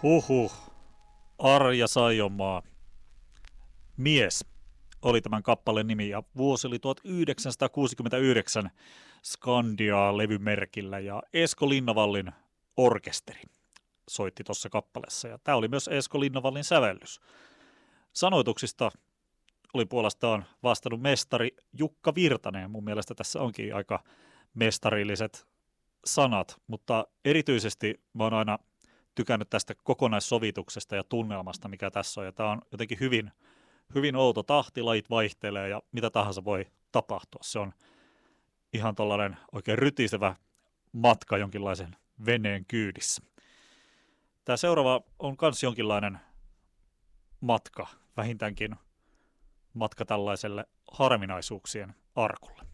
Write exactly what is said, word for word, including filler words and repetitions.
Huhhuh. Arja Saijonmaa. Mies oli tämän kappaleen nimi ja vuosi oli tuhatyhdeksänsataakuusikymmentäyhdeksän Skandia-levymerkillä ja Esko Linnavallin orkesteri soitti tuossa kappaleessa ja tämä oli myös Esko Linnavallin sävellys. Sanoituksista oli puolestaan vastannut mestari Jukka Virtanen. Mun mielestä tässä onkin aika mestarilliset sanat, mutta erityisesti mä oon aina tykännyt tästä kokonaissovituksesta ja tunnelmasta, mikä tässä on. Ja tämä on jotenkin hyvin, hyvin outo tahti, lajit vaihtelee ja mitä tahansa voi tapahtua. Se on ihan tollainen oikein rytisevä matka jonkinlaisen veneen kyydissä. Tämä seuraava on myös jonkinlainen matka, vähintäänkin matka tällaiselle harvinaisuuksien arkulle.